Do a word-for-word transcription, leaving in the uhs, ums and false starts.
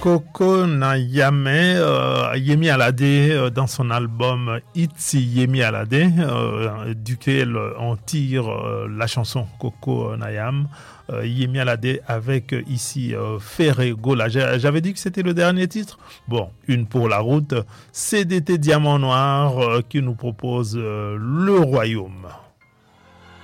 Coco Nayame, euh, Yemi Alade, euh, dans son album It's Yemi Alade, euh, duquel on tire euh, la chanson Coco Nayam. Euh, Yemi Alade avec euh, ici euh, Ferré Gola. J'avais dit que c'était le dernier titre. Bon, une pour la route. C D T Diamant Noir euh, qui nous propose euh, Le Royaume.